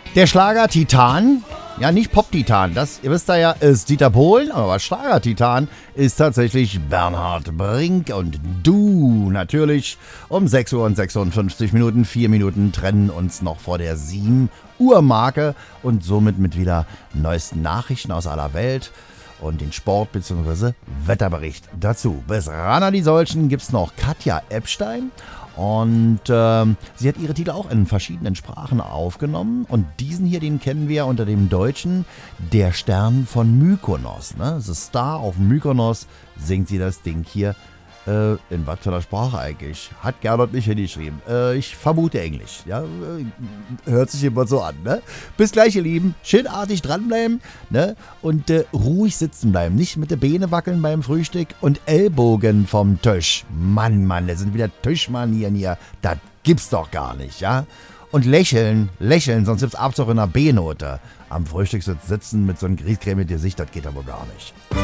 Der Schlager-Titan, ja nicht Pop-Titan, das, ihr wisst ja, ist Dieter Bohlen, aber Schlager-Titan ist tatsächlich Bernhard Brink und du natürlich um 6 Uhr und 56 Minuten, 4 Minuten trennen uns noch vor der 7 Uhr Marke und somit mit wieder neuesten Nachrichten aus aller Welt und den Sport- bzw. Wetterbericht dazu. Bis Rana die Solchen gibt es noch Katja Epstein. Und sie hat ihre Titel auch in verschiedenen Sprachen aufgenommen. Und diesen hier, den kennen wir unter dem Deutschen Der Stern von Mykonos. Ne? The Star of Mykonos singt sie das Ding hier. In was für einer Sprache eigentlich? Hat Gernot nicht hingeschrieben. Ich vermute Englisch. Ja? Hört sich immer so an. Ne? Bis gleich, ihr Lieben. Schönartig dranbleiben, ne? Und ruhig sitzen bleiben. Nicht mit den Beine wackeln beim Frühstück und Ellbogen vom Tisch. Mann, das sind wieder Tischmanieren hier. Das gibt's doch gar nicht, ja? Und lächeln, sonst gibt's abends auch in einer B-Note. Am Frühstückssitz sitzen mit so einem Grießcreme im Gesicht, das geht aber gar nicht.